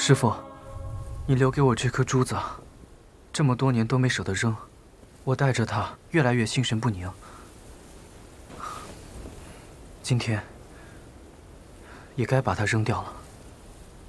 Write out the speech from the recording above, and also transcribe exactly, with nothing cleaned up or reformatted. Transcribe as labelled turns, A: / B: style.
A: 师傅，你留给我这颗珠子，这么多年都没舍得扔，我带着它越来越心神不宁。今天也该把它扔掉了。